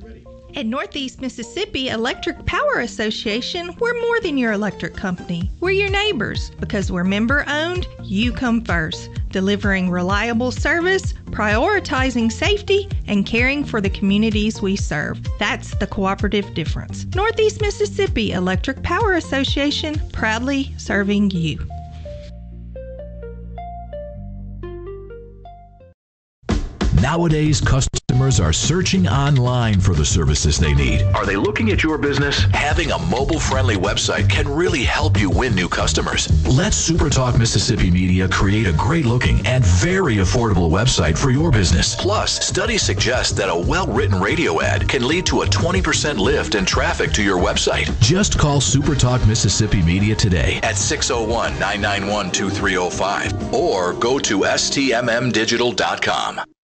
At Northeast Mississippi Electric Power Association, we're more than your electric company. We're your neighbors. Because we're member-owned, you come first. Delivering reliable service, prioritizing safety, and caring for the communities we serve. That's the cooperative difference. Northeast Mississippi Electric Power Association, proudly serving you. Nowadays, customers are searching online for the services they need. Are they looking at your business? Having a mobile-friendly website can really help you win new customers. Let SuperTalk Mississippi Media create a great-looking and very affordable website for your business. Plus, studies suggest that a well-written radio ad can lead to a 20% lift in traffic to your website. Just call SuperTalk Mississippi Media today at 601-991-2305 or go to stmmdigital.com.